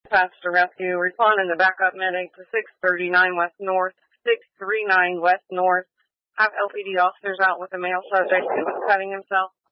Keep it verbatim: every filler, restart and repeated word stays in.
Dispatch to rescue. Responding to backup medic to six thirty-nine West North, six thirty-nine West North. Have L P D officers out with a male subject who was cutting himself.